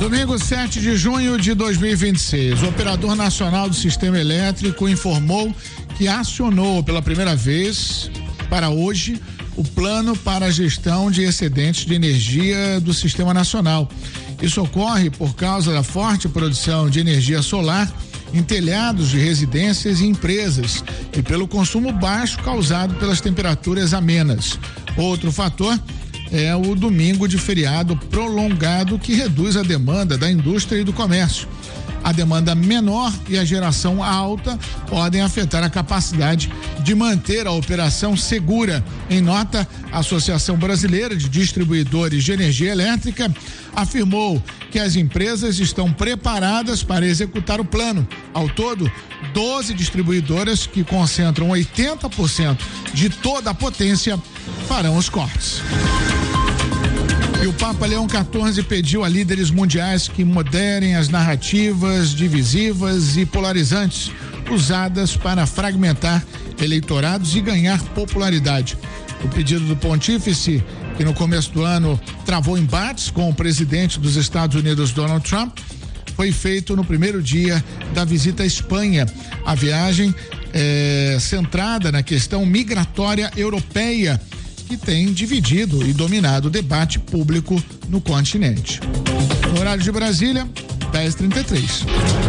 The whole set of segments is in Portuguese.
Domingo 7 de junho de 2026, o Operador Nacional do Sistema Elétrico informou que acionou pela primeira vez para hoje o plano para a gestão de excedentes de energia do Sistema Nacional. Isso ocorre por causa da forte produção de energia solar em telhados de residências e empresas e pelo consumo baixo causado pelas temperaturas amenas. Outro fator é o domingo de feriado prolongado, que reduz a demanda da indústria e do comércio. A demanda menor e a geração alta podem afetar a capacidade de manter a operação segura. Em nota, a Associação Brasileira de Distribuidores de Energia Elétrica afirmou que as empresas estão preparadas para executar o plano. Ao todo, 12 distribuidoras, que concentram 80% de toda a potência, farão os cortes. E o Papa Leão XIV pediu a líderes mundiais que moderem as narrativas divisivas e polarizantes usadas para fragmentar eleitorados e ganhar popularidade. O pedido do pontífice, que no começo do ano travou embates com o presidente dos Estados Unidos, Donald Trump, foi feito no primeiro dia da visita à Espanha. A viagem é centrada na questão migratória europeia, que tem dividido e dominado o debate público no continente. No horário de Brasília, 10h33.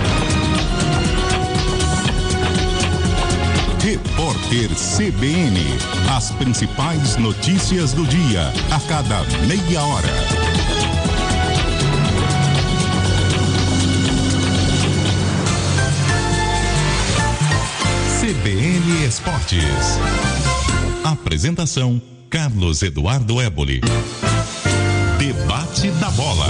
Repórter CBN. As principais notícias do dia, a cada meia hora. CBN Esportes. Apresentação: Carlos Eduardo Éboli. Debate da bola.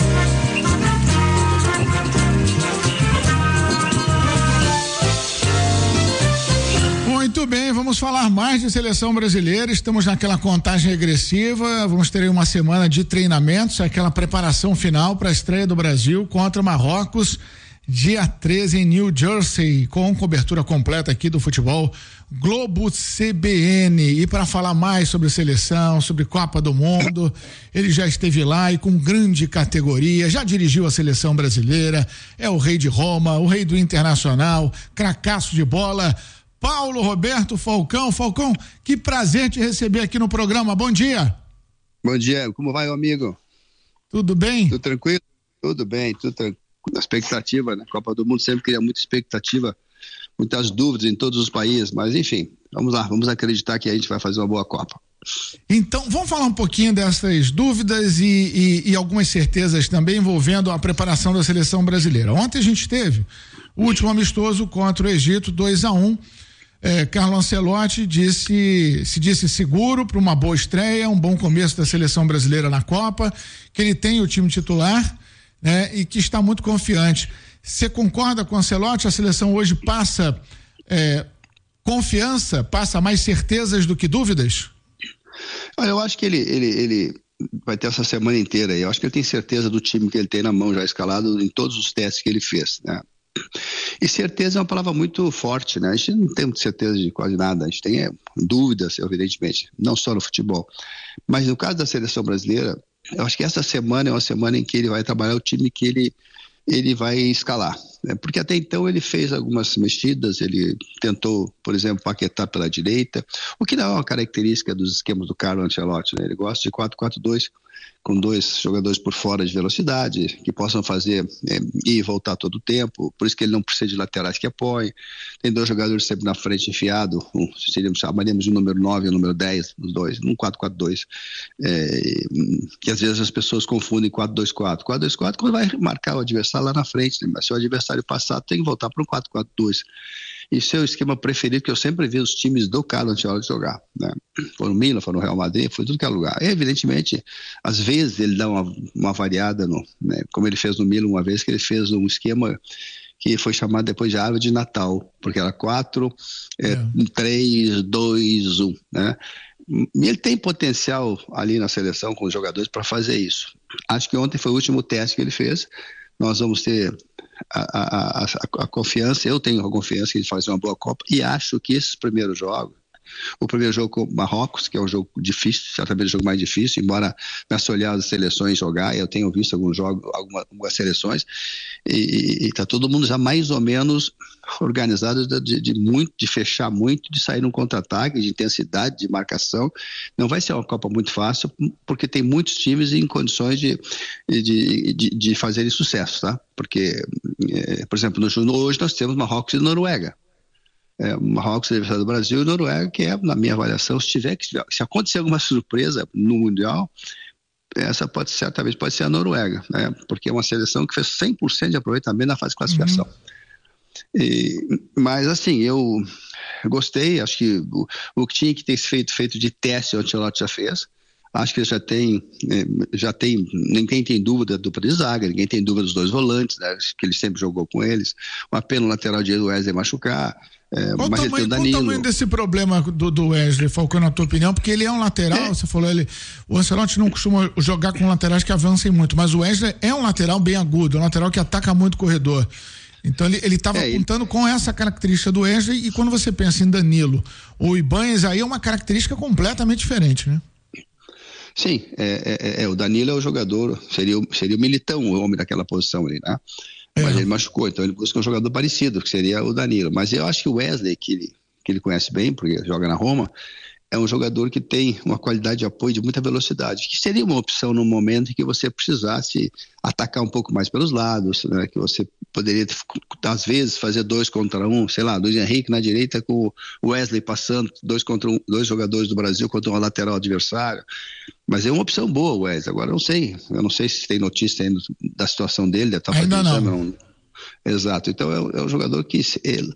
Muito bem, vamos falar mais de seleção brasileira. Estamos naquela contagem regressiva. Vamos ter uma semana de treinamentos, aquela preparação final para a estreia do Brasil contra Marrocos, dia 13 em New Jersey, com cobertura completa aqui do futebol Globo CBN. E para falar mais sobre seleção, sobre Copa do Mundo, ele já esteve lá e com grande categoria, já dirigiu a seleção brasileira, é o rei de Roma, o rei do Internacional, cracaço de bola, Paulo Roberto Falcão. Falcão, que prazer te receber aqui no programa. Bom dia. Bom dia, como vai, meu amigo? Tudo bem? Tudo tranquilo? Tudo bem, tudo tranquilo. A expectativa, né? Copa do Mundo sempre cria muita expectativa, muitas dúvidas em todos os países, mas enfim, vamos lá, vamos acreditar que a gente vai fazer uma boa Copa. Então, vamos falar um pouquinho dessas dúvidas e algumas certezas também envolvendo a preparação da seleção brasileira. Ontem a gente teve o último amistoso contra o Egito, 2-1. Carlo Ancelotti se disse seguro para uma boa estreia, um bom começo da seleção brasileira na Copa, que ele tem o time titular, né, e que está muito confiante. Você concorda com o Ancelotti? A seleção hoje passa confiança, passa mais certezas do que dúvidas? Olha, eu acho que ele vai ter essa semana inteira aí. Eu acho que ele tem certeza do time que ele tem na mão já escalado em todos os testes que ele fez, né? E certeza é uma palavra muito forte, né? A gente não tem certeza de quase nada, a gente tem dúvidas, evidentemente, não só no futebol. Mas no caso da seleção brasileira, eu acho que essa semana é uma semana em que ele vai trabalhar o time que ele vai escalar, né? Porque até então ele fez algumas mexidas, ele tentou, por exemplo, Paquetá pela direita, o que não é uma característica dos esquemas do Carlo Ancelotti, né? Ele gosta de 4-4-2, com 2 jogadores por fora de velocidade, que possam fazer ir e voltar todo o tempo, por isso que ele não precisa de laterais que apoiem. Tem 2 jogadores sempre na frente enfiado, chamaríamos de número 9 e o número 10, os dois, num 4-4-2, que às vezes as pessoas confundem 4-2-4. 4-2-4 quando vai marcar o adversário lá na frente, né? Mas se o adversário passar, tem que voltar para um 4-4-2. Isso é o esquema preferido que eu sempre vi os times do Carlo Ancelotti jogar, né? Foi no Milan, foi no Real Madrid, foi tudo que é lugar. E, evidentemente, às vezes ele dá uma variada, né? Como ele fez no Milan uma vez, que ele fez um esquema que foi chamado depois de árvore de Natal, porque era 4, 3, 2, 1, né? E ele tem potencial ali na seleção com os jogadores para fazer isso. Acho que ontem foi o último teste que ele fez. Nós vamos ter a confiança, eu tenho a confiança que ele faz uma boa Copa, e acho que esses primeiros jogos, o primeiro jogo com o Marrocos, que é um jogo difícil, certamente o jogo mais difícil, embora nessa olhada as seleções jogar, eu tenho visto alguns jogos, algumas seleções, e tá todo mundo já mais ou menos organizado de fechar muito, de sair num contra-ataque, de intensidade, de marcação. Não vai ser uma Copa muito fácil, porque tem muitos times em condições de fazerem sucesso, tá? Porque, por exemplo, hoje nós temos Marrocos e Noruega. Marrocos, adversário do Brasil, e Noruega, que é, na minha avaliação, se acontecer alguma surpresa no Mundial, essa certamente pode ser a Noruega, né? Porque é uma seleção que fez 100% de aproveitamento na fase de classificação. Mas assim, eu gostei, acho que o que tinha que ter feito de teste o Ancelotti já fez. Acho que ele já tem, ninguém tem dúvida da dupla de zaga, ninguém tem dúvida dos dois volantes, né, que ele sempre jogou com eles. Uma pena o lateral direito do Wesley machucar. Qual o tamanho desse problema do Wesley, Falcão, na tua opinião? Porque ele é um lateral, você falou, o Ancelotti não costuma jogar com laterais que avancem muito, mas o Wesley é um lateral bem agudo, um lateral que ataca muito o corredor. Então ele estava contando com essa característica do Wesley, e quando você pensa em Danilo ou Ibanez, aí é uma característica completamente diferente, né? Sim, o Danilo é o jogador, seria o Militão, o homem daquela posição ali, né? Mas ele machucou, então ele busca um jogador parecido, que seria o Danilo. Mas eu acho que o Wesley, que ele conhece bem, porque joga na Roma, é um jogador que tem uma qualidade de apoio de muita velocidade, que seria uma opção no momento em que você precisasse atacar um pouco mais pelos lados, né? Que você poderia, às vezes, fazer 2 contra 1, sei lá, Luiz Henrique na direita com o Wesley passando, 2 contra 1, 2 jogadores do Brasil contra um lateral adversário. Mas é uma opção boa o Wesley. Agora eu não sei se tem notícia ainda da situação dele, ainda não. Exato, então é um jogador que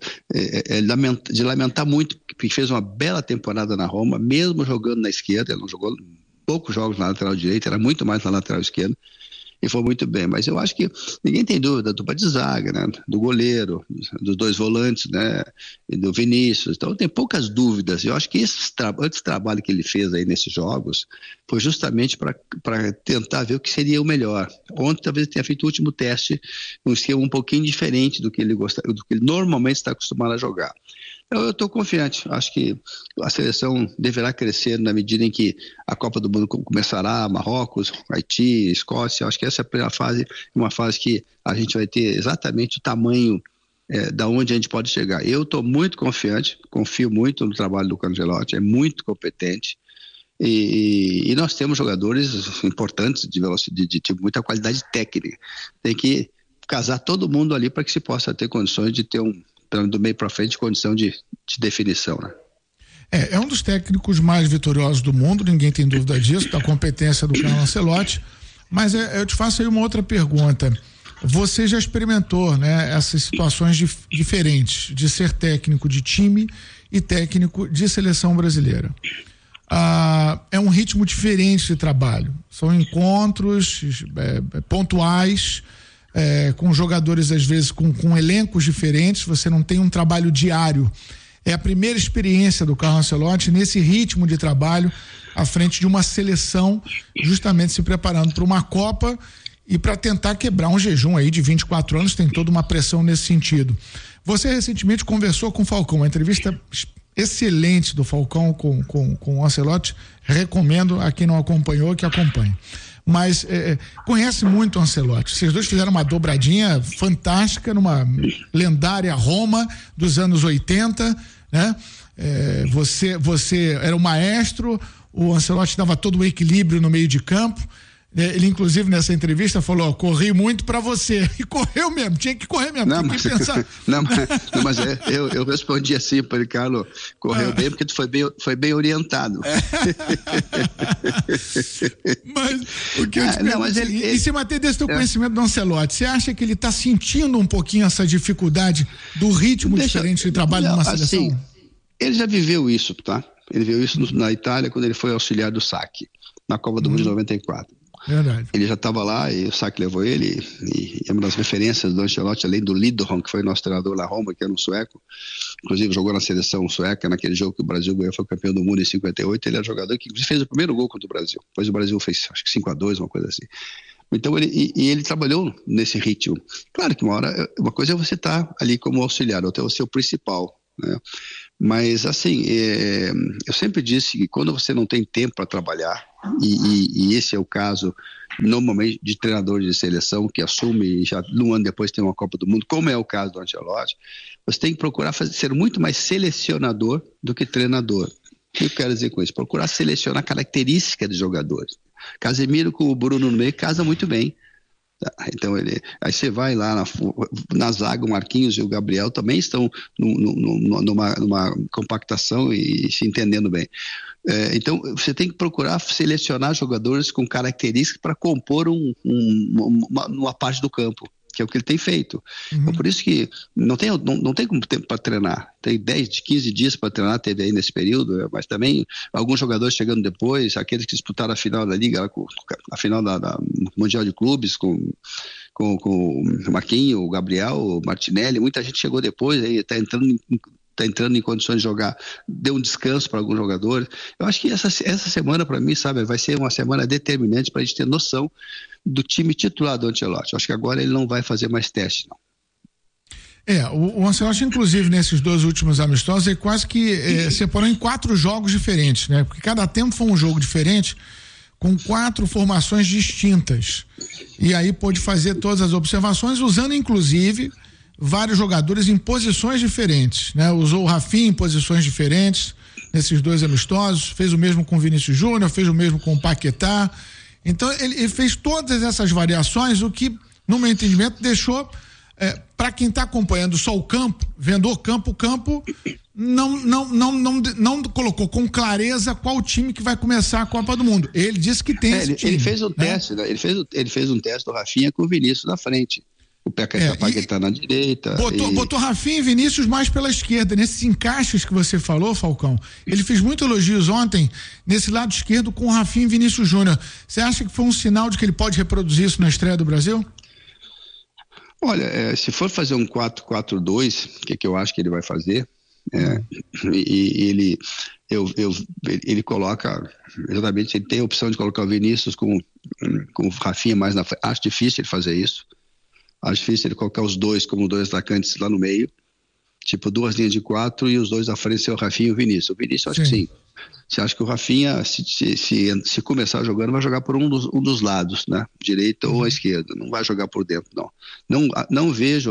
de lamentar muito, que fez uma bela temporada na Roma, mesmo jogando na esquerda. Ele não jogou poucos jogos na lateral direita, era muito mais na lateral esquerda, e foi muito bem. Mas eu acho que ninguém tem dúvida da dupla de zaga, né? Do goleiro, dos 2 volantes, né? E do Vinícius. Então tem poucas dúvidas. Eu acho que esse trabalho que ele fez aí nesses jogos foi justamente para tentar ver o que seria o melhor. Ontem talvez ele tenha feito o último teste, um esquema um pouquinho diferente do que ele normalmente está acostumado a jogar. Eu estou confiante, acho que a seleção deverá crescer na medida em que a Copa do Mundo começará, Marrocos, Haiti, Escócia. Acho que essa é a primeira fase, uma fase que a gente vai ter exatamente o tamanho da onde a gente pode chegar. Eu estou muito confiante, confio muito no trabalho do Ancelotti, é muito competente, e nós temos jogadores importantes de muita qualidade técnica. Tem que casar todo mundo ali para que se possa ter condições de ter do meio para frente, condição de definição, né? É um dos técnicos mais vitoriosos do mundo, ninguém tem dúvida disso, da competência do Carlo Ancelotti. Mas eu te faço aí uma outra pergunta. Você já experimentou, né, essas situações diferentes de ser técnico de time e técnico de seleção brasileira. É um ritmo diferente de trabalho. São encontros pontuais, com jogadores, às vezes, com elencos diferentes. Você não tem um trabalho diário. É a primeira experiência do Carlo Ancelotti nesse ritmo de trabalho à frente de uma seleção, justamente se preparando para uma Copa e para tentar quebrar um jejum aí de 24 anos. Tem toda uma pressão nesse sentido. Você recentemente conversou com o Falcão, uma entrevista excelente do Falcão com o Ancelotti. Recomendo a quem não acompanhou que acompanhe. Mas conhece muito o Ancelotti. Vocês dois fizeram uma dobradinha fantástica numa lendária Roma dos anos 80, né? Você era o maestro, o Ancelotti dava todo o equilíbrio no meio de campo. Ele, inclusive, nessa entrevista falou: corri muito pra você. E correu mesmo, tinha que correr mesmo. Pensar. Mas eu respondi assim para ele: Carlos, correu bem porque tu foi bem orientado. Mas o que eu te pergunto, e se manter desse teu conhecimento do Ancelotti, você acha que ele está sentindo um pouquinho essa dificuldade do ritmo diferente de trabalho numa seleção? Assim, ele já viveu isso, tá? Ele viveu isso na Itália quando ele foi auxiliar do Sacchi, na Copa do Mundo de 94. Verdade. Ele já estava lá e o Sacchi levou ele, e é uma das referências do Ancelotti, além do Lidholm, que foi nosso treinador na Roma, que era um sueco, inclusive jogou na seleção sueca, naquele jogo que o Brasil ganhou, foi campeão do mundo em 58. Ele era jogador que fez o primeiro gol contra o Brasil, depois o Brasil fez acho que 5-2, uma coisa assim. Então ele trabalhou nesse ritmo. Claro que uma coisa é você estar ali como auxiliar, outra é você o principal, né? Mas, assim, eu sempre disse que quando você não tem tempo para trabalhar, e esse é o caso, normalmente, de treinador de seleção que assume e já um ano depois tem uma Copa do Mundo, como é o caso do Ancelotti, você tem que procurar ser muito mais selecionador do que treinador. O que eu quero dizer com isso? Procurar selecionar características de jogadores. Casemiro com o Bruno no meio casa muito bem. Então aí você vai lá na zaga, o Marquinhos e o Gabriel também estão numa compactação e se entendendo bem. Então você tem que procurar selecionar jogadores com características para compor uma parte do campo, que é o que ele tem feito. Então, por isso que não tem como tempo para treinar. Tem 10, 15 dias para treinar, teve aí nesse período, mas também alguns jogadores chegando depois, aqueles que disputaram a final da Liga, a final da Mundial de Clubes, com o Marquinhos, o Gabriel, o Martinelli, muita gente chegou depois, aí está entrando em condições de jogar, deu um descanso para alguns jogadores. Eu acho que essa semana, para mim, sabe, vai ser uma semana determinante para a gente ter noção do time titular do Ancelotti. Eu acho que agora ele não vai fazer mais teste, não. O Ancelotti, inclusive, nesses 2 últimos amistosos, ele quase que separou em 4 jogos diferentes, né? Porque cada tempo foi um jogo diferente, com 4 formações distintas. E aí pôde fazer todas as observações, usando, inclusive, vários jogadores em posições diferentes, né? Usou o Rafinha em posições diferentes nesses 2 amistosos, fez o mesmo com o Vinícius Júnior, fez o mesmo com o Paquetá. Então ele fez todas essas variações, o que, no meu entendimento, deixou para quem está acompanhando só o campo, vendo o campo não colocou com clareza qual time que vai começar a Copa do Mundo. Ele disse que tem esse time. Ele fez um teste, né? Ele fez um teste do Rafinha com o Vinícius na frente. O Paquetá na direita. Botou Rafinha e Vinícius mais pela esquerda. Nesses encaixes que você falou, Falcão, ele fez muitos elogios ontem nesse lado esquerdo com o Rafinha e Vinícius Júnior. Você acha que foi um sinal de que ele pode reproduzir isso na estreia do Brasil? Olha, se for fazer um 4-4-2, o que eu acho que ele vai fazer? Ele coloca, exatamente, ele tem a opção de colocar o Vinícius com o Rafinha mais na frente. Acho difícil ele fazer isso. Acho difícil ele colocar os 2 como 2 atacantes lá no meio, tipo 2 linhas de 4 e os 2 da frente ser o Rafinha e o Vinícius. O Vinícius, acho que sim. Você acha que o Rafinha, se começar jogando, vai jogar por um dos lados, né? Direita ou à esquerda. Não vai jogar por dentro, não. Não vejo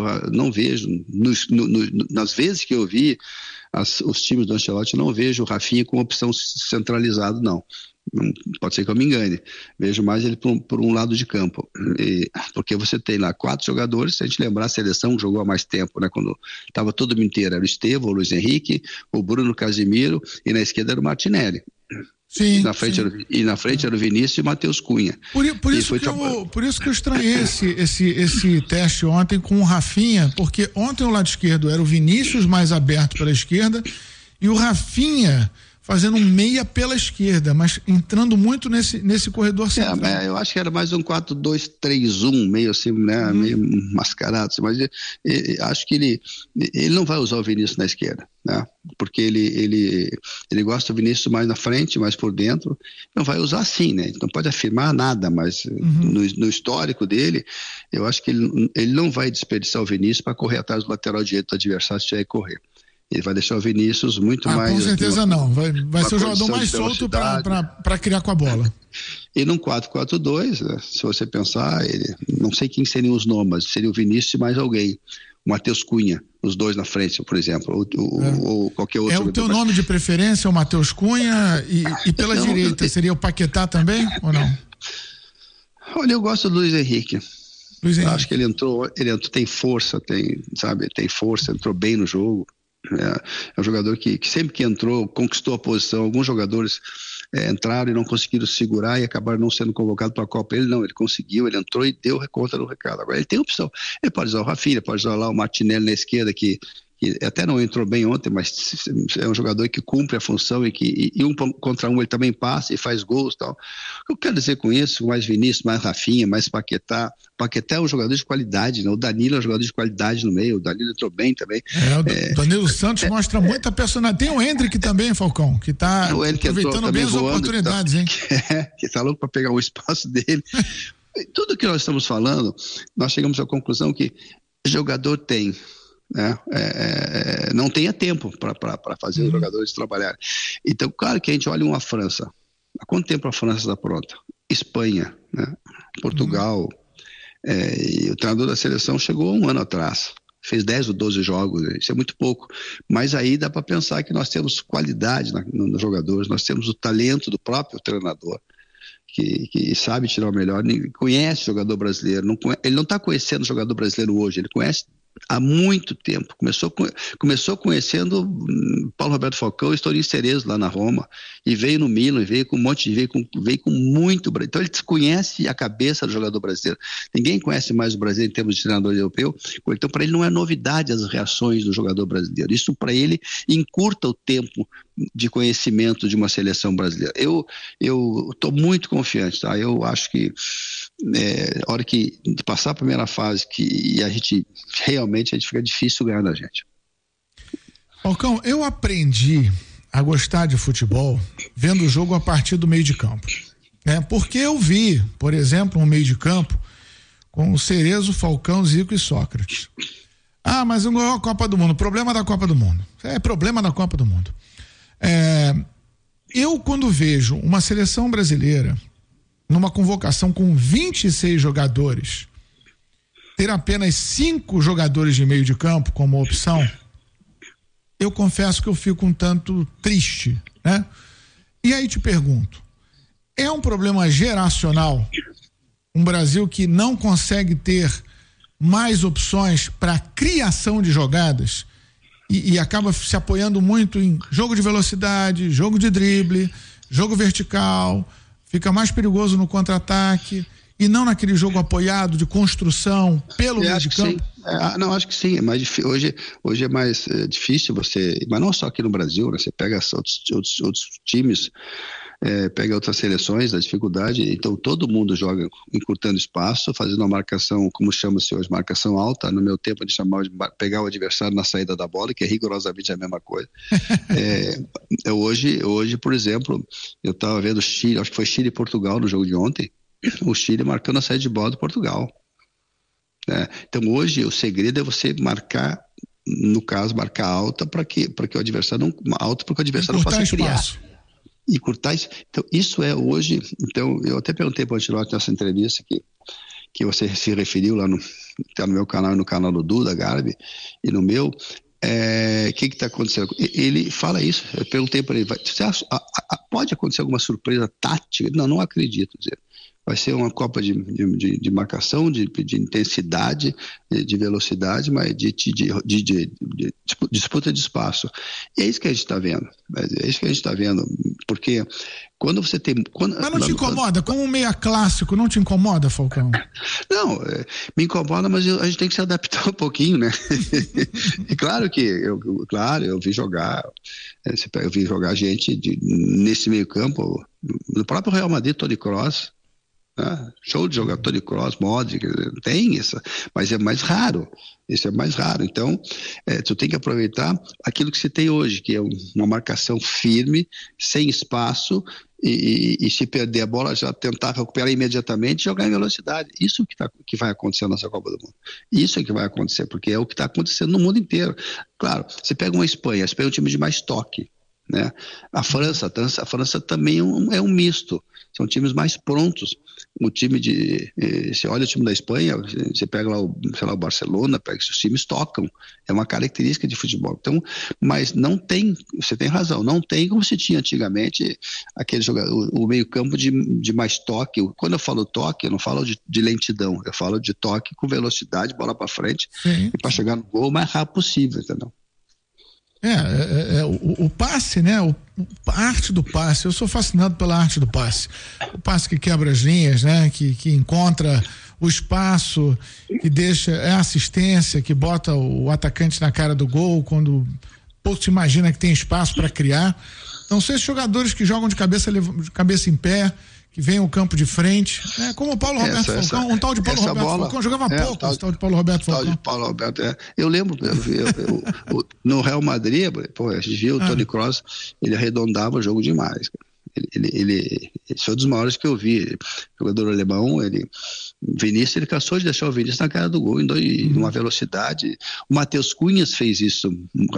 nas vezes que eu vi os times do Ancelotti, não vejo o Rafinha com opção centralizado, não. Pode ser que eu me engane. Vejo mais ele por um lado de campo. Porque você tem lá 4 jogadores, se a gente lembrar, a seleção jogou há mais tempo, né? Quando estava todo mundo inteiro, era o Estevão, o Luiz Henrique, o Bruno Casemiro e na esquerda era o Martinelli. Sim, e na frente era o Vinícius e o Matheus Cunha. Por isso que eu estranhei esse teste ontem com o Rafinha, porque ontem o lado esquerdo era o Vinícius mais aberto pela esquerda e o Rafinha fazendo um meia pela esquerda, mas entrando muito nesse corredor central. Eu acho que era mais um 4-2-3-1, meio assim, né? Meio mascarado, mas acho que ele não vai usar o Vinícius na esquerda, né? Porque ele gosta do Vinícius mais na frente, mais por dentro, não vai usar assim, né? Não pode afirmar nada, mas no histórico dele, eu acho que ele não vai desperdiçar o Vinícius para correr atrás do lateral direito do adversário se tiver que correr. Ele vai deixar o Vinícius muito mais... Com certeza não. Vai ser o jogador mais solto para criar com a bola. E num 4-4-2, né, se você pensar, não sei quem seriam os nomes, mas seria o Vinícius e mais alguém. O Matheus Cunha, os 2 na frente, por exemplo, ou qualquer outro. O teu nome de preferência é o Matheus Cunha e pela direita seria o Paquetá também, ou não? Olha, eu gosto do Luiz Henrique. Eu acho que ele entrou, tem força, entrou bem no jogo. É um jogador que sempre que entrou, conquistou a posição. Alguns jogadores entraram e não conseguiram segurar e acabaram não sendo convocados para a Copa. Ele não, ele conseguiu, ele entrou e deu conta do recado. Agora ele tem opção. Ele pode usar o Rafinha, ppode usar lá o Martinelli na esquerda, que até não entrou bem ontem, mas é um jogador que cumpre a função e um contra um ele também passa e faz gols e tal. O que eu quero dizer com isso, mais Vinícius, mais Rafinha, mais Paquetá. Paquetá é um jogador de qualidade, né? O Danilo é um jogador de qualidade no meio, o Danilo entrou bem também. O Danilo Santos mostra muita personalidade. Tem o Hendrick também, Falcão, que está aproveitando bem as oportunidades, hein? Que tá louco para pegar o espaço dele. Tudo que nós estamos falando, nós chegamos à conclusão que jogador tem. né? Não tenha tempo para fazer os jogadores trabalharem. Então, claro que a gente olha uma França. Há quanto tempo a França está pronta? Espanha, né? Portugal. E o treinador da seleção chegou 1 ano atrás. Fez 10 ou 12 jogos, isso é muito pouco. Mas aí dá para pensar que nós temos qualidade nos jogadores, nós temos o talento do próprio treinador, que sabe tirar o melhor, conhece o jogador brasileiro. Ele não está conhecendo o jogador brasileiro hoje, ele conhece há muito tempo. Começou conhecendo Paulo Roberto Falcão e Torinho Cerezo lá na Roma, e veio no Milan, veio com muito. Então ele conhece a cabeça do jogador brasileiro. Ninguém conhece mais o brasileiro em termos de treinador europeu, então para ele não é novidade as reações do jogador brasileiro. Isso para ele encurta o tempo de conhecimento de uma seleção brasileira. Eu estou muito confiante, tá? Eu acho que a hora que passar a primeira fase, que a gente fica difícil ganhar da gente. Falcão, eu aprendi a gostar de futebol vendo o jogo a partir do meio de campo, né? Porque eu vi, por exemplo, um meio de campo com o Cerezo, Falcão, Zico e Sócrates. Mas não ganhou a Copa do Mundo. Problema da Copa do Mundo. Problema da Copa do Mundo. Eu, quando vejo uma seleção brasileira numa convocação com 26 jogadores, ter apenas 5 jogadores de meio de campo como opção, eu confesso que eu fico um tanto triste, né? E aí te pergunto, é um problema geracional? Um Brasil que não consegue ter mais opções para criação de jogadas e acaba se apoiando muito em jogo de velocidade, jogo de drible, jogo vertical, fica mais perigoso no contra-ataque e não naquele jogo apoiado de construção pelo meio de campo? Não, acho que sim, é mais difícil. Hoje é mais difícil você, mas não só aqui no Brasil, né? Você pega outros times, pega outras seleções, a dificuldade, então todo mundo joga encurtando espaço, fazendo uma marcação, como chama-se hoje, marcação alta. No meu tempo a gente chamava de pegar o adversário na saída da bola, que é rigorosamente a mesma coisa. Hoje, por exemplo, eu estava vendo Chile, acho que foi Chile e Portugal no jogo de ontem, o Chile marcando a saída de bola do Portugal. Então hoje o segredo é você marcar, no caso, marcar alta para que o adversário não possa criar. E curtar isso. Então, isso é hoje. Então, eu até perguntei para o Ancelotti nessa entrevista que você se referiu lá tá no meu canal e no canal do Duda Garbi e no meu. O que está acontecendo? Ele fala isso. Eu perguntei para ele: você acha, pode acontecer alguma surpresa tática? Não acredito. Vai ser uma Copa de marcação, de intensidade, de velocidade, mas de disputa de espaço. E é isso que a gente está vendo. Porque quando você tem... Mas não te incomoda? Como um meia clássico, não te incomoda, Falcão? Não, me incomoda, mas a gente tem que se adaptar um pouquinho, né? E claro que eu vi jogar, eu vi jogar gente nesse meio campo, no próprio Real Madrid, Toni Kroos, show de jogador de cross, Modric, tem isso, mas é mais raro. Isso é mais raro. Então, tu tem que aproveitar aquilo que você tem hoje, que é uma marcação firme, sem espaço, e se perder a bola, já tentar recuperar imediatamente e jogar em velocidade. Isso que vai acontecer nessa Copa do Mundo. Isso é que vai acontecer, porque é o que está acontecendo no mundo inteiro. Claro, você pega uma Espanha, a Espanha é um time de mais toque, né? A França também é um misto. São times mais prontos. O time você olha o time da Espanha, você pega lá o Barcelona, pega os times tocam. É uma característica de futebol. Então, mas não tem, você tem razão, não tem como se tinha antigamente aquele jogador, o meio-campo de mais toque. Quando eu falo toque, eu não falo de lentidão, eu falo de toque com velocidade, bola para frente, e para chegar no gol o mais rápido possível, entendeu? O passe, né? A arte do passe. Eu sou fascinado pela arte do passe. O passe que quebra as linhas, né? Que encontra o espaço, que deixa assistência, que bota o atacante na cara do gol quando pouco se imagina que tem espaço para criar. Então, são esses jogadores que jogam de cabeça em pé, que vem ao campo de frente, né? Como o Paulo Roberto Falcão, um tal de Paulo Roberto Falcão, jogava pouco, esse tal de Paulo Roberto Falcão. Paulo Roberto, eu lembro, no Real Madrid, a gente viu o Toni Kroos, ele arredondava o jogo demais. Ele foi um dos maiores que eu vi. Jogador alemão, Vinícius, ele cansou de deixar o Vinícius na cara do gol em uma velocidade. O Matheus Cunha fez isso.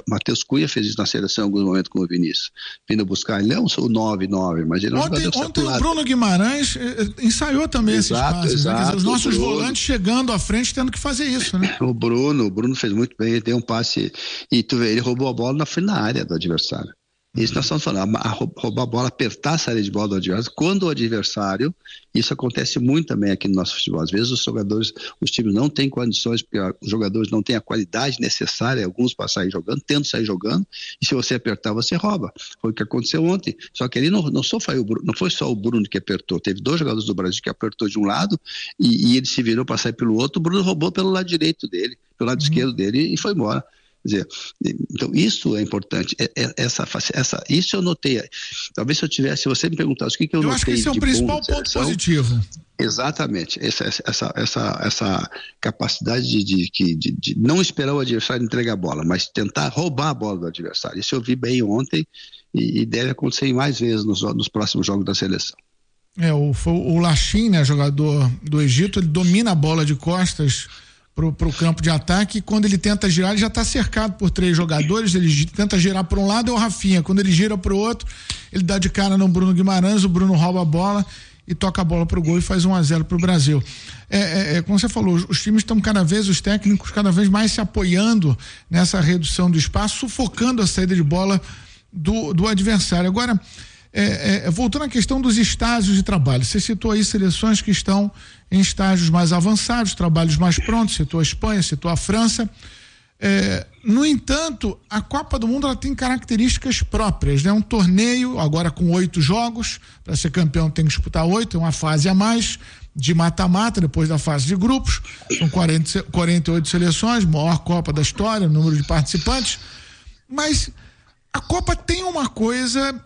Na seleção em alguns momentos com o Vinícius, vindo buscar. Ele é um 9-9, mas ele é um jogador que ontem o Bruno Guimarães ensaiou também esses passes. Exato, os nossos volantes chegando à frente tendo que fazer isso, né? O Bruno fez muito bem, ele deu um passe e tu vê, ele roubou a bola na frente da área do adversário. Isso nós estamos falando, roubar a bola, apertar a saída de bola do adversário. Quando o adversário, isso acontece muito também aqui no nosso futebol. Às vezes os times não têm condições, porque os jogadores não têm a qualidade necessária, alguns para sair jogando, tentam sair jogando, e se você apertar, você rouba. Foi o que aconteceu ontem. Só que ali não foi só o Bruno que apertou, teve 2 jogadores do Brasil que apertou de um lado e ele se virou para sair pelo outro, o Bruno roubou pelo lado direito dele, pelo lado esquerdo dele e foi embora. Quer dizer, então isso é importante, isso eu notei. Talvez se você me perguntasse o que eu notei. Eu acho que esse é o principal ponto positivo. Exatamente, essa capacidade de não esperar o adversário entregar a bola, mas tentar roubar a bola do adversário. Isso eu vi bem ontem e deve acontecer mais vezes nos próximos jogos da seleção. O Lachin, né, jogador do Egito, ele domina a bola de costas pro campo de ataque, e quando ele tenta girar, ele já está cercado por 3 jogadores, ele tenta girar para um lado, é o Rafinha, quando ele gira para o outro, ele dá de cara no Bruno Guimarães, o Bruno rouba a bola e toca a bola pro gol e faz 1-0 pro Brasil. Como você falou, os times estão os técnicos cada vez mais se apoiando nessa redução do espaço, sufocando a saída de bola do adversário. Agora, voltando à questão dos estágios de trabalho, você citou aí seleções que estão em estágios mais avançados, trabalhos mais prontos, citou a Espanha, citou a França. No entanto, a Copa do Mundo ela tem características próprias, né? Um torneio agora com 8 jogos, para ser campeão tem que disputar 8, é uma fase a mais de mata-mata depois da fase de grupos, são 48 seleções, maior Copa da história, número de participantes, mas a Copa tem uma coisa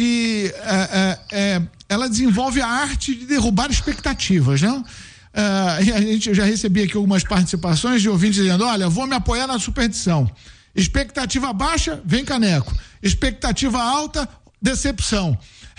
ela desenvolve a arte de derrubar expectativas, né? Eu já recebi aqui algumas participações de ouvintes dizendo, olha, vou me apoiar na superstição. Expectativa baixa, vem caneco. Expectativa alta, decepção.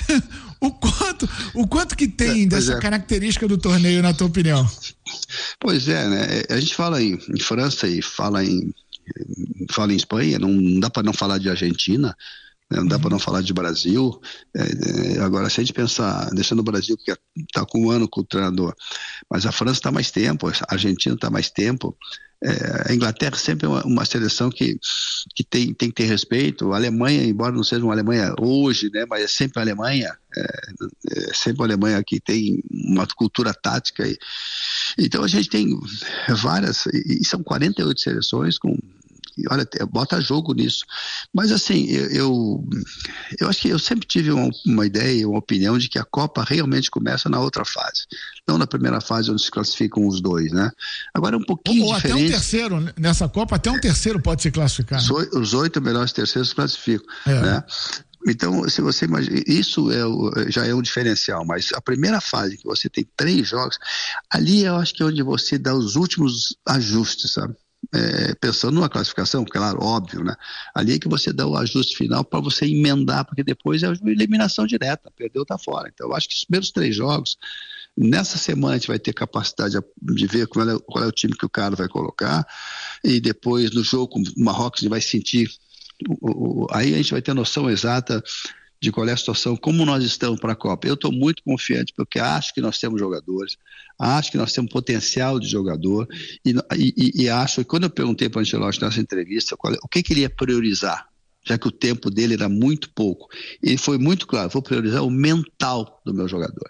O quanto que tem dessa característica do torneio, na tua opinião? Pois é, né? A gente fala em França e fala em Espanha, não dá para não falar de Argentina, não dá para não falar de Brasil. Agora, se a gente pensar, deixando o Brasil, que está com 1 ano com o treinador, mas a França está mais tempo, a Argentina está mais tempo, a Inglaterra sempre é uma seleção que tem que ter respeito. A Alemanha, embora não seja uma Alemanha hoje, né, mas é sempre a Alemanha, sempre a Alemanha que tem uma cultura tática. Então a gente tem várias, e são 48 seleções com. Olha, bota jogo nisso. Mas assim, eu acho que eu sempre tive uma ideia, uma opinião de que a Copa realmente começa na outra fase, não na primeira fase onde se classificam os 2, né? Agora é um pouquinho diferente. Até um terceiro, nessa Copa, até um terceiro pode se classificar. Os 8 melhores terceiros se classificam, né? Então, se você imagina, isso já é um diferencial, mas a primeira fase, que você tem 3 jogos, ali eu acho que é onde você dá os últimos ajustes, sabe? Pensando numa classificação, claro, óbvio, né? Ali é que você dá o ajuste final para você emendar, porque depois é a eliminação direta, perdeu, tá fora. Então eu acho que os primeiros 3 jogos, nessa semana a gente vai ter capacidade de ver qual é o time que o cara vai colocar, e depois no jogo com o Marrocos a gente vai sentir, aí a gente vai ter noção exata de qual é a situação, como nós estamos para a Copa. Eu estou muito confiante, porque acho que nós temos jogadores, acho que nós temos potencial de jogador, e acho que quando eu perguntei para o Ancelotti nessa entrevista o que ele ia priorizar, já que o tempo dele era muito pouco, ele foi muito claro, vou priorizar o mental do meu jogador.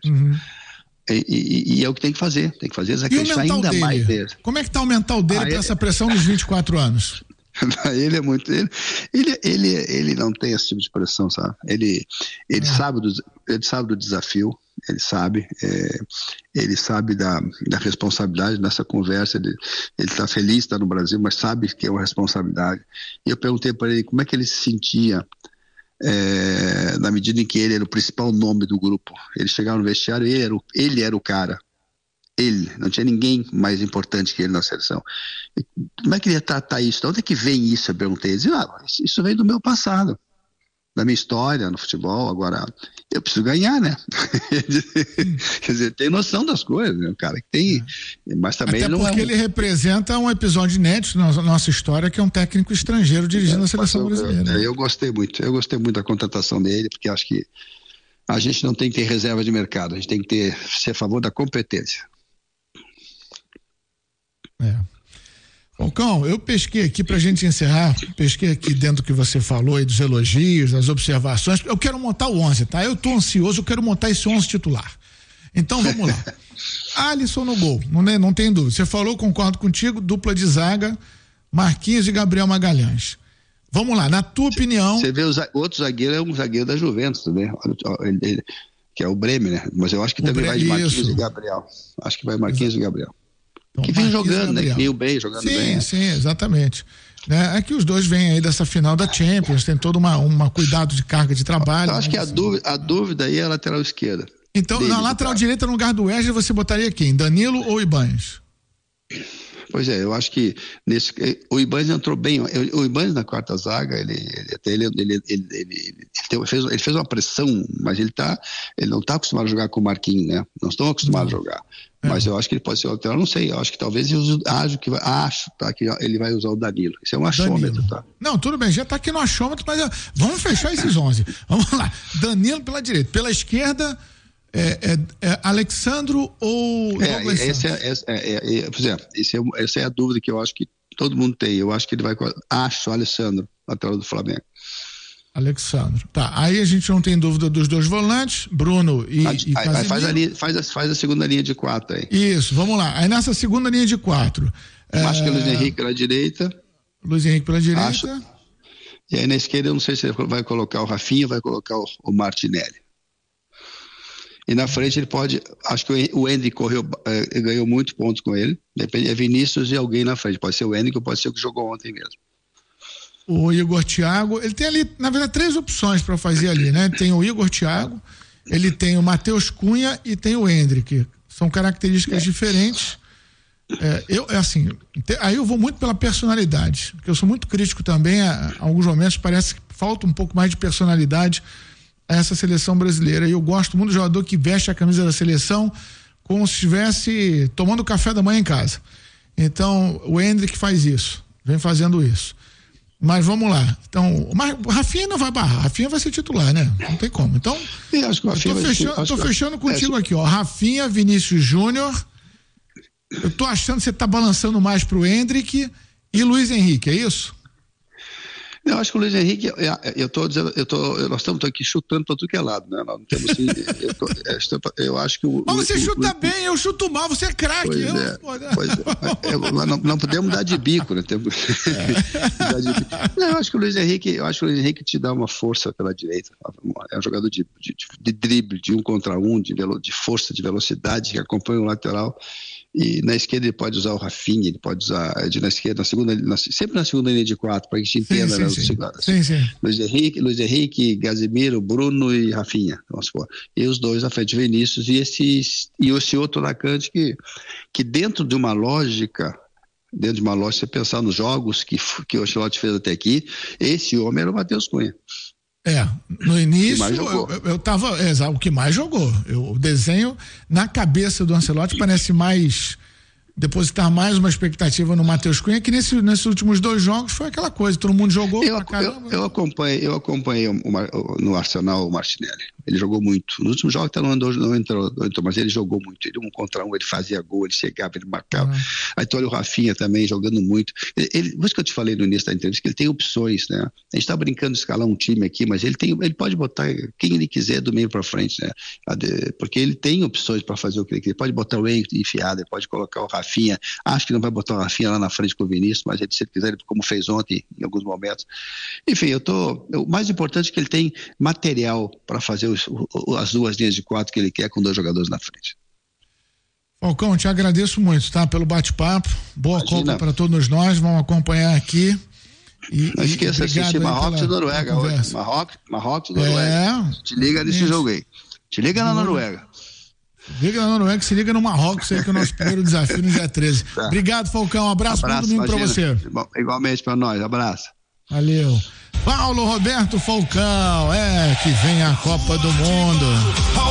E é o que tem que fazer acreditar ainda dele? Mais dele. Como é que está o mental dele para essa pressão dos 24 anos? Ele é muito. Ele não tem esse tipo de pressão, sabe? Ele sabe do desafio, ele sabe da responsabilidade nessa conversa. Ele está feliz de estar no Brasil, mas sabe que é uma responsabilidade. E eu perguntei para ele como é que ele se sentia na medida em que ele era o principal nome do grupo. Ele chegava no vestiário, ele era o cara. Ele, não tinha ninguém mais importante que ele na seleção. E como é que ele ia tratar isso? De onde é que vem isso? Eu perguntei. Ele dizia, isso vem do meu passado. da minha história no futebol. Agora, eu preciso ganhar, né? Quer dizer, tem noção das coisas, né? O cara que tem, mas também até porque ele representa um episódio inédito na nossa história, que é um técnico estrangeiro dirigindo a seleção brasileira. Eu gostei muito da contratação dele, porque acho que a gente não tem que ter reserva de mercado, a gente tem que ser a favor da competência. Falcão, eu pesquei aqui pra gente encerrar, pesquei aqui dentro do que você falou aí dos elogios, das observações. Eu quero montar o 11, tá? Eu tô ansioso, eu quero montar esse 11 titular. Então vamos lá. Alisson no gol, não tem dúvida. Você falou, concordo contigo, dupla de zaga, Marquinhos e Gabriel Magalhães. Vamos lá, na tua opinião. Você vê o outro zagueiro, é um zagueiro da Juventus também, que é o Bremer, né? Mas eu acho que também vai de Marquinhos e Gabriel. Acho que vai Marquinhos e Gabriel. Então, que vem jogando, né? Meio bem, jogando bem. Sim, exatamente. É que os dois vêm aí dessa final da Champions, tem todo um cuidado de carga de trabalho. Eu acho que a dúvida aí é a lateral esquerda. Então, na lateral direita, no lugar do Wesley, você botaria quem? Danilo ou Ibanez? Pois é, eu acho que o Ibanez entrou bem. O Ibanez na quarta zaga, ele fez uma pressão, mas ele não está acostumado a jogar com o Marquinhos, né? Não estão acostumados a jogar. Mas eu acho que ele pode ser lateral, não sei. Eu acho que talvez que ele vai usar o Danilo. Isso é um achômetro, tá? Não, tudo bem, já está aqui no achômetro, mas vamos fechar esses 11. Vamos lá. Danilo pela direita, pela esquerda. Alexandro ou essa é a dúvida que eu acho que todo mundo tem. Eu acho que ele vai o Alexandro, lateral do Flamengo. Alexandro, tá, aí a gente não tem dúvida dos dois volantes, Bruno e Casemiro. Faz a segunda linha de 4 aí. Isso, vamos lá, aí nessa segunda linha de 4 acho que é Luiz Henrique pela direita. E aí na esquerda eu não sei se ele vai colocar o Rafinha, vai colocar o Martinelli. E na frente ele pode, acho que o Endrick ganhou muitos pontos com ele, depende, é Vinícius e alguém na frente, pode ser o Endrick ou pode ser o que jogou ontem mesmo. O Igor Thiago, ele tem ali, na verdade, 3 opções para fazer ali, né? Tem o Igor Thiago, ele tem o Matheus Cunha e tem o Endrick, são características diferentes. Aí eu vou muito pela personalidade, porque eu sou muito crítico também, a alguns momentos parece que falta um pouco mais de personalidade a essa seleção brasileira, e eu gosto muito do jogador que veste a camisa da seleção como se estivesse tomando café da manhã em casa. Então o Endrick faz isso, vem fazendo isso. Mas vamos lá. Então, o Rafinha não vai barrar. Rafinha vai ser titular, né? Não tem como. Então, tô fechando contigo aqui, ó. Rafinha, Vinícius Júnior. Eu tô achando que você tá balançando mais pro Endrick e Luiz Henrique, é isso? Eu acho que o Luiz Henrique, nós estamos aqui chutando para tudo que é lado, né? Nós não temos assim, eu acho que Mas você chuta bem, eu chuto mal, você é craque. Não podemos dar de bico, né? Eu acho que o Luiz Henrique te dá uma força pela direita. É um jogador de drible, de 1 contra 1, de força, de velocidade, que acompanha o lateral. E na esquerda ele pode usar o Rafinha, ele pode usar na esquerda, sempre na segunda linha de 4, para que a gente entenda, né? Sim. Luiz Henrique, Casemiro, Bruno e Rafinha, vamos supor. E os dois na frente, Vinícius e esse outro atacante que dentro de uma lógica, você pensar nos jogos que o Ancelotti fez até aqui, esse homem era o Matheus Cunha. No início eu tava, o que mais jogou. O desenho na cabeça do Ancelotti parece mais depositar mais uma expectativa no Matheus Cunha, que nesses últimos 2 jogos foi aquela coisa, todo mundo jogou pra caramba. Eu acompanhei no Arsenal o Martinelli. Ele jogou muito. Nos últimos jogos até não entrou, mas ele jogou muito. Ele 1 contra 1, ele fazia gol, ele chegava, ele marcava. Aí tu olha o Rafinha também jogando muito. Por isso que eu te falei no início da entrevista, que ele tem opções, né? A gente tá brincando de escalar um time aqui, mas ele pode botar quem ele quiser do meio para frente, né? Porque ele tem opções para fazer o que ele quiser. Ele pode botar o Henrique enfiado, ele pode colocar o Rafinha. Acho que não vai botar o Rafinha lá na frente com o Vinícius, mas se ele quiser, como fez ontem em alguns momentos. Enfim, o mais importante é que ele tem material para fazer as 2 linhas de 4 que ele quer com 2 jogadores na frente. Falcão, te agradeço muito, tá? Pelo bate-papo. Boa Copa para todos nós. Vamos acompanhar aqui. Não esqueça de assistir Marrocos e Noruega hoje. Marrocos e Noruega. Te liga nesse jogo aí. Te liga na Noruega. Liga na Noruega, se liga no Marrocos aí, que é o nosso primeiro desafio no dia 13. Tá. Obrigado, Falcão. Um abraço, bom domingo pra você. Igualmente pra nós. Abraço. Valeu. Paulo Roberto Falcão, que vem a Copa do Mundo.